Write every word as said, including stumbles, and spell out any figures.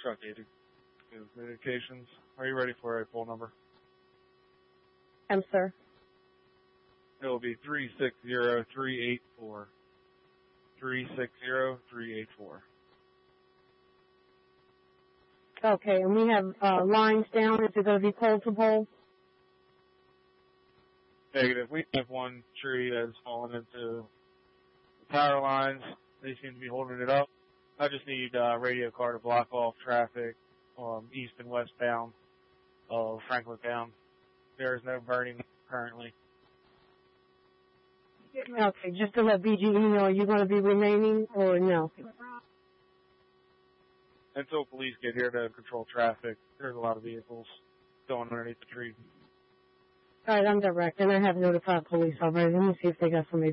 Truck agent. Communications. Are you ready for a phone number? I'm sir. It will be three six zero three eight four. three six zero three eight four. Okay, and we have uh, lines down. Is it going to be pole to pole? Negative. We have one tree that has fallen into the power lines. They seem to be holding it up. I just need a uh, radio car to block off traffic um, east and westbound of Franklin Town. There is no burning currently. Okay, just to let B G E know, are you going to be remaining or no? Until police get here to control traffic, there's a lot of vehicles going underneath the tree. All right, I'm direct, and I have notified police already. Let me see if they got somebody